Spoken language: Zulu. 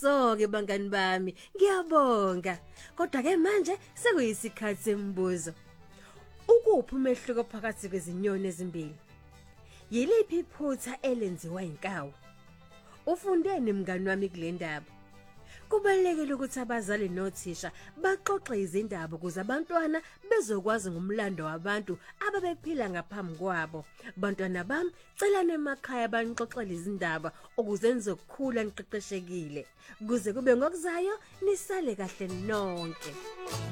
so-ke bangani bami, ngiyabonga. Kodwa ke manje sekuyisikhathi sembuzo. Ukuphi umehluko phakathi kwezinyoni ezimbili? Yiliphi iphutha elenziwa inkawu? Ufundeni mngani wami kule ndaba? Kubalulekile ukuthi abazali nothisha baxoxe izindaba ukuze abantwana bezokwazi ngomlando wabantu ababephila ngaphambi kwabo. Bantwana bami, celani emakhaya banixoxele izindaba ukuze nizokhula niqeqeshekile. Kuze kube ngokuzayo nisale kahle nonke.